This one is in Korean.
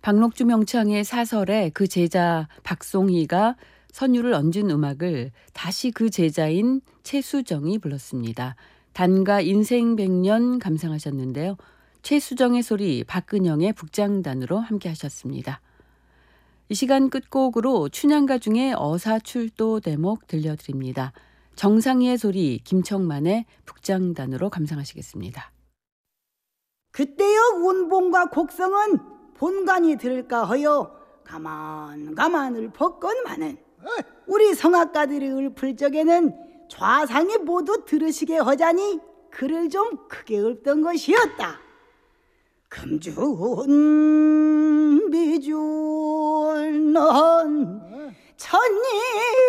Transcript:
박록주 명창의 사설에 그 제자 박송희가 선율을 얹은 음악을 다시 그 제자인 최수정이 불렀습니다. 단가 인생 100년 감상하셨는데요. 최수정의 소리, 박근영의 북장단으로 함께 하셨습니다. 이 시간 끝곡으로 춘향가 중에 어사출도 대목 들려드립니다. 정상희의 소리, 김청만의 북장단으로 감상하시겠습니다. 그때의 운봉과 곡성은 본관이 들을까 하여 가만을 벗건마는 우리 성악가들이 읊을 적에는 좌상이 모두 들으시게 하자니 글을 좀 크게 읊던 것이었다. 금준 비준 넌 천리